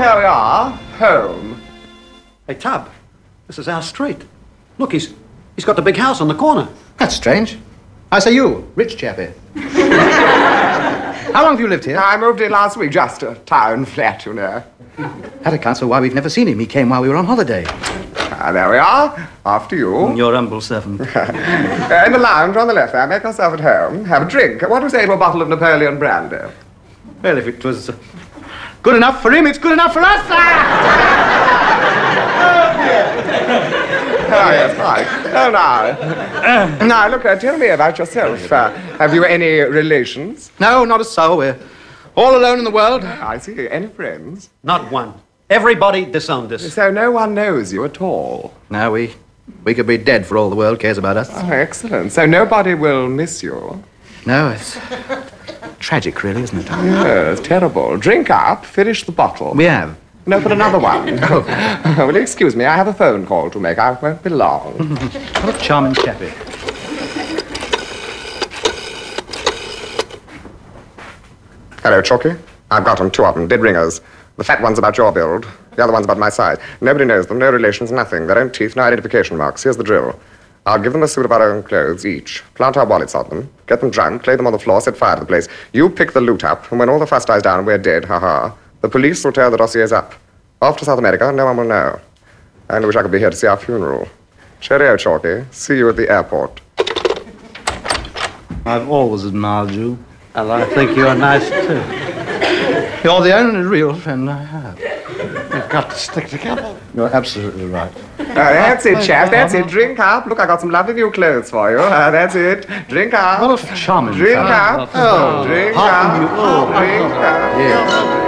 there we are. Home. Hey, Tub, this is our street. Look, he's got the big house on the corner. That's strange. I say you, rich chappie. How long have you lived here? I moved in last week, just a town flat, you know. That accounts for why we've never seen him. He came while we were on holiday. There we are. After you. Your humble servant. In the lounge on the left there, make yourself at home. Have a drink. What do you say to a bottle of Napoleon brandy? Well, if it was good enough for him, it's good enough for us. Oh, yes, right. Oh, now. Now, look, tell me about yourself. Have you any relations? No, not a soul. We're all alone in the world. I see. Any friends? Not one. Everybody disowned us. So no one knows you at all? No, we could be dead for all the world cares about us. Oh, excellent. So nobody will miss you? No, it's tragic, really, isn't it? Yes, terrible. Drink up, finish the bottle. We have. No, but another one. Oh. Will you excuse me? I have a phone call to make. I won't be long. What a charming chappie. Hello, Chalky. I've got them, two of them, dead ringers. The fat one's about your build, the other one's about my size. Nobody knows them, no relations, nothing. Their own teeth, no identification marks. Here's the drill. I'll give them a suit of our own clothes, each. Plant our wallets on them, get them drunk, lay them on the floor, set fire to the place. You pick the loot up, and when all the fuss dies down, we're dead, ha-ha. The police will tear the dossiers up. Off to South America, no one will know. I only wish I could be here to see our funeral. Cheerio, Chalky. See you at the airport. I've always admired you. And I think you're nice, too. You're the only real friend I have. We've got to stick together. You're absolutely right. That's it, chap. That's it. Drink up. Look, I got some lovely new clothes for you. That's it. Drink up. What a charming Drink fellow. up. Oh, drink up. Drink up. Yes.